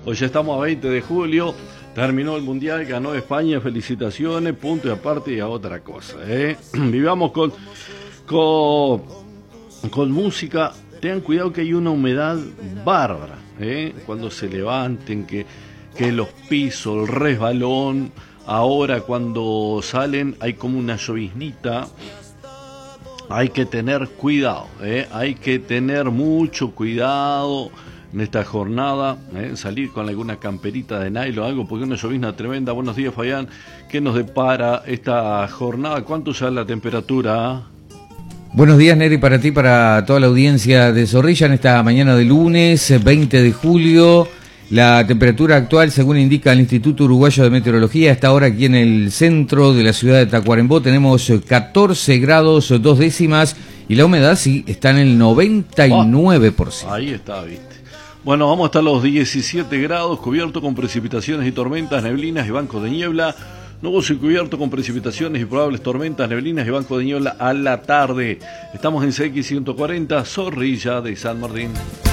Hoy ya estamos a 20 de julio, terminó el Mundial, ganó España, felicitaciones, punto y aparte y a otra cosa. Vivamos con música, tengan cuidado que hay una humedad bárbara, cuando se levanten, que los pisos, el resbalón, ahora cuando salen hay como una lloviznita. Hay que tener cuidado, hay que tener mucho cuidado en esta jornada, salir con alguna camperita de nylon o algo, porque una llovizna tremenda. Buenos días, Fabián, ¿qué nos depara esta jornada? ¿Cuánto ya la temperatura? Buenos días, Neri, para ti, para toda la audiencia de Zorrilla en esta mañana de lunes, 20 de julio. La temperatura actual, según indica el Instituto Uruguayo de Meteorología, está ahora aquí en el centro de la ciudad de Tacuarembó. Tenemos 14 grados 2 décimas y la humedad sí está en el 99%. Ahí está, viste. Bueno, vamos hasta los 17 grados, cubierto con precipitaciones y tormentas, neblinas y bancos de niebla. Nuboso y cubierto con precipitaciones y probables tormentas, neblinas y bancos de niebla a la tarde. Estamos en CX 140, Zorrilla de San Martín.